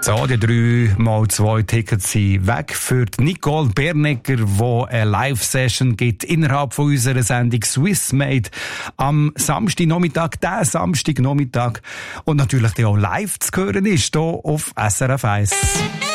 So, die 3x2 Tickets sind weg für Nicole Bernegger, die eine Live-Session gibt innerhalb von unserer Sendung Swissmade am Samstagnachmittag, diesen Samstagnachmittag. Und natürlich auch live zu hören ist hier auf SRF 1.